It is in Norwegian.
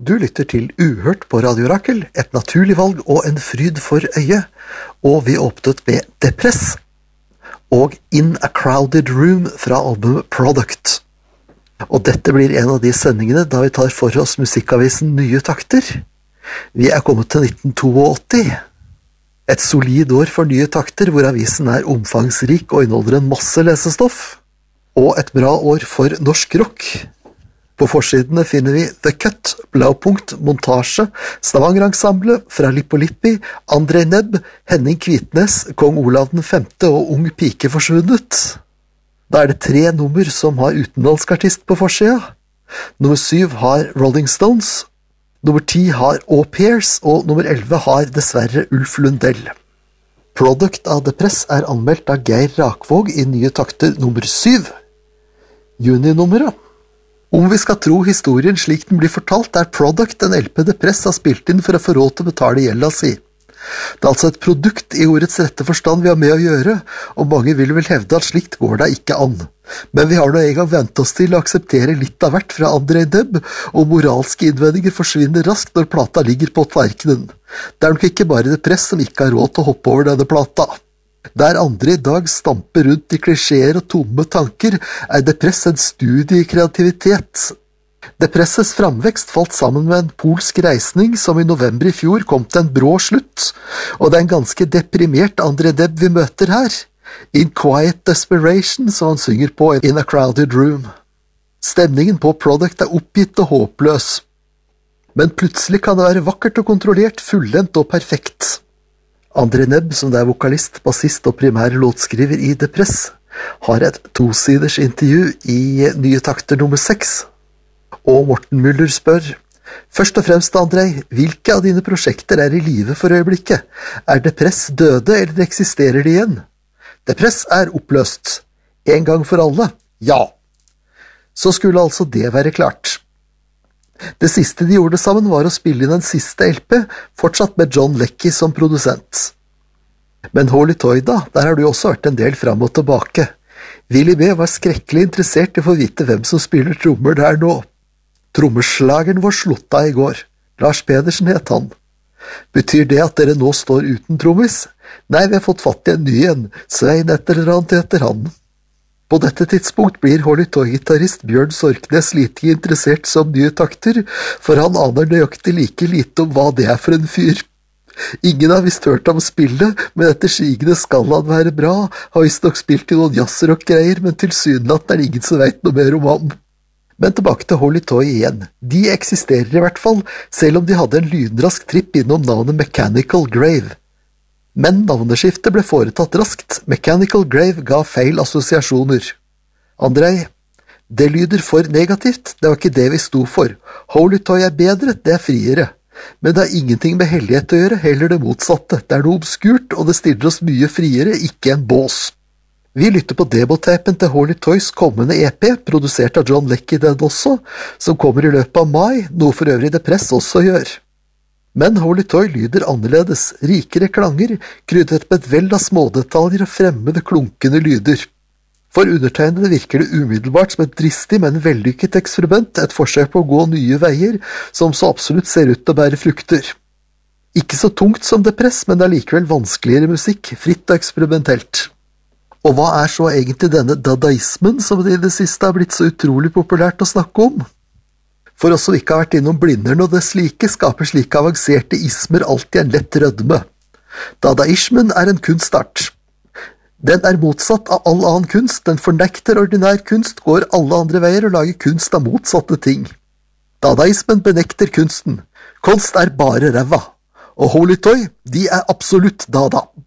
Du lytter til Uhørt på Radio Rakel, et naturlig valg og en fryd for øyet, og vi åpnet med Depress og In a Crowded Room fra albumet Product. Og dette blir en av de sendingene da vi tar for oss musikkavisen Nye Takter. Vi er kommet til 1982. Et solid år for Nye Takter, hvor avisen er omfangsrik og inneholder en masse lesestoff. Og et bra år for norsk rock. På forsidene finner vi The Cut, Blaupunkt, Montasje, Stavanger-ensemble, Fra Lippi, André Nebb, Henning Kvitnes, Kong Olav den 5. og Ung pike forsvunnet. Da er det 3 nummer som har utenlandsk artist på forsida. Nummer 7 har Rolling Stones, nummer 10 har Au Pairs, og nummer 11 har dessverre Ulf Lundell. Product av Depress er anmeldt av Geir Rakvåg i Nye Takter nummer 7. Juni-nummeret. Om vi skal tro historien slik den blir fortalt, er Product en LP Depress har spilt inn for å få råd til å betale gjelda si. Det er altså et produkt i ordets rette forstand vi har med å gjøre, og mange vil vel hevde at slikt går da ikke an. Men vi har nå en gang vent oss til å akseptere litt av hvert fra André Nebb, og moralske innvendinger forsvinner raskt når plata ligger på tallerkenen. Det er nok ikke bare Depress som ikke har råd til å hoppe over denne plata. Der andre i dag stamper rundt i klisjeer og tomme tanker, er Depress en studie i kreativitet. Depresses framvekst falt sammen med en polsk reisning som i november i fjor kom til en brå slutt, og det er en ganske deprimert André Nebb vi møter her. In Quiet Desperation, som han synger på In a Crowded Room. Stemningen på Product er oppgitt og håpløs. Men plutselig kan det være vakkert og kontrollert, fullendt og perfekt. André Nebb, som det er vokalist, bassist og primær låtskriver i Depress, har et 2-siders intervju i Nye Takter nummer 6. Og Morten Müller spør: Først og fremst, André, hvilke av dine prosjekter er i live for øyeblikket? Er Depress døde, eller eksisterer de igjen? Depress er oppløst. En gang for alle? Ja. Så skulle altså det være klart. Det siste de gjorde sammen var å spille inn en siste LP, fortsatt med John Leckie som produsent. Men Holy Toy da, der har du også vært en del fram og tilbake. Willy B. var skrekkelig interessert i å få vite hvem som spiller trommer der nå. Trommeslageren vår slutta i går. Lars Pedersen het han. Betyr det at dere nå står uten trommis? Nei, vi har fått fatt i en ny en. Svein et eller annet heter han. På dette tidspunkt blir Holy Toy-gitarrist Bjørn Sorknes lite interessert som Nye Takter, for han aner nøyaktig like lite om hva det er for en fyr. Ingen har visst hørt ham spille, men etter sigende skal han være bra, har visst nok spilt i noen jazzrock-greier, men tilsynelatende er det ingen som vet noe mer om ham. Men tilbake til Holy Toy igjen. De eksisterer i hvert fall, selv om de hadde en lynrask tripp innom navnet Mechanical Grave. Men navneskiftet ble foretatt raskt. Mechanical Grave ga feil assosiasjoner. André, det lyder for negativt, det var ikke det vi sto for. Holy Toy er bedre, det er friere. Men det har ingenting med hellighet å gjøre, heller det motsatte. Det er noe obskurt, og det stiller oss mye friere, ikke en bås. Vi lytter på demotapen til Holy Toys kommende EP, produsert av John Leckie den også, som kommer i løpet av mai, noe for øvrig Depress også gjør. Men Holy Toy lyder annerledes, rikere klanger, krydret med et veld av smådetaljer og fremmede klunkende lyder. For undertegnede virker det umiddelbart som et dristig, men vellykket eksperiment, et forsøk på å gå nye veier, som så absolutt ser ut til å bære frukter. Ikke så tungt som Depress, men det er likevel vanskeligere musikk, fritt og eksperimentelt. Og hva er så egentlig denne dadaismen som det i det siste har blitt så utrolig populært å snakke om? For oss som ikke har vært innom Blindern og det slike, skaper slike avanserte ismer alltid en lett rødme. Dadaismen er en kunstart. Den er motsatt av all annen kunst, den fornekter ordinær kunst, går alle andre veier og lager kunst av motsatte ting. Dadaismen benekter kunsten. Kunst er bare ræva. Og Holy Toy, de er absolutt dada.